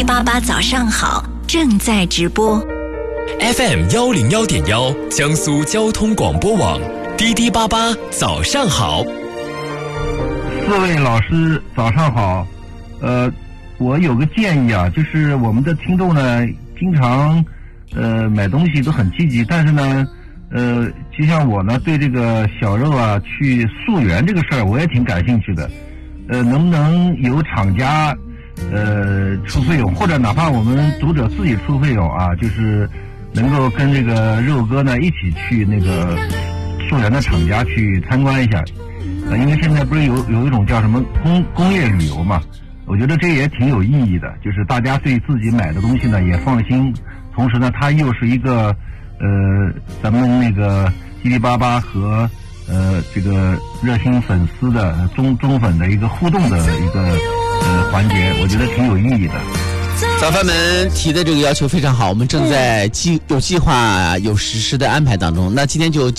88早上好正在直播。 FM 101.1江苏交通广播网，滴滴88早上好。 四位老师早上好。我有个建议啊，就是我们的听众呢，经常买东西都很积极，但是呢，就像我呢，对这个小肉啊去溯源这个事儿，我也挺感兴趣的。能不能由厂家出费用，或者哪怕我们读者自己出费用啊，就是能够跟这个肉哥呢一起去那个溯源的厂家去参观一下。因为现在不是有一种叫什么工业旅游嘛，我觉得这也挺有意义的，就是大家对自己买的东西呢也放心，同时呢它又是一个咱们那个滴滴88和这个热心粉丝的忠粉的一个互动的一个环节，我觉得挺有意义的。 早饭们提的这个要求非常好，我们正在有计划有实施的安排当中。那今天就